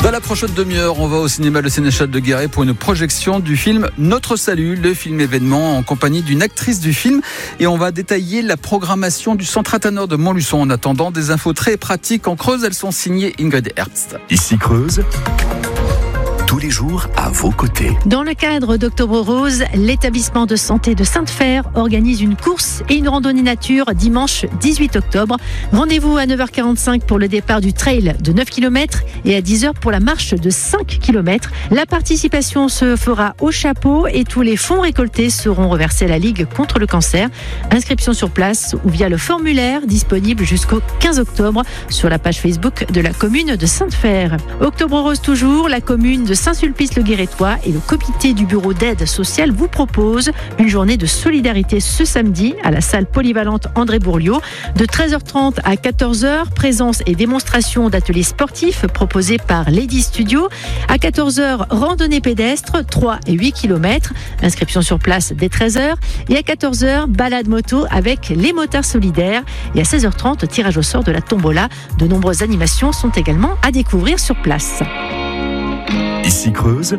Dans la prochaine demi-heure, on va au cinéma Le Sénéchal de Guéret pour une projection du film Notre Salut, le film événement en compagnie d'une actrice du film. Et on va détailler la programmation du Centre Athanor de Montluçon. En attendant, des infos très pratiques en Creuse, elles sont signées Ingrid Herbst. Ici Creuse, tous les jours à vos côtés. Dans le cadre d'Octobre Rose, l'établissement de santé de Sainte-Fère organise une course et une randonnée nature dimanche 18 octobre. Rendez-vous à 9h45 pour le départ du trail de 9 km et à 10h pour la marche de 5 km. La participation se fera au chapeau et tous les fonds récoltés seront reversés à la Ligue contre le cancer. Inscription sur place ou via le formulaire disponible jusqu'au 15 octobre sur la page Facebook de la commune de Sainte-Fère. Octobre Rose toujours, la commune de Saint-Sulpice-le-Guérétois et le comité du bureau d'aide sociale vous proposent une journée de solidarité ce samedi à la salle polyvalente André Bourliot de 13h30 à 14h. Présence et démonstration d'ateliers sportifs proposés par Lady Studio. À 14h, randonnée pédestre 3 et 8 km. Inscription sur place dès 13h. Et à 14h, balade moto avec les motards solidaires. Et à 16h30, tirage au sort de la tombola. De nombreuses animations sont également à découvrir sur place. Ici Creuse,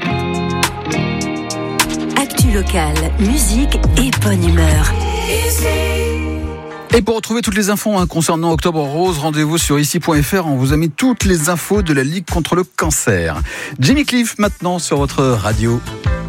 actu locale, musique et bonne humeur. Et pour retrouver toutes les infos concernant Octobre Rose, rendez-vous sur ici.fr. On vous a mis toutes les infos de la Ligue contre le cancer. Jimmy Cliff maintenant sur votre radio.